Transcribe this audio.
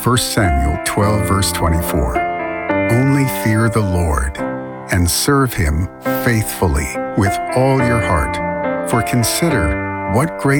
1 Samuel 12, verse 24. Only fear the Lord and serve Him faithfully with all your heart. For consider what great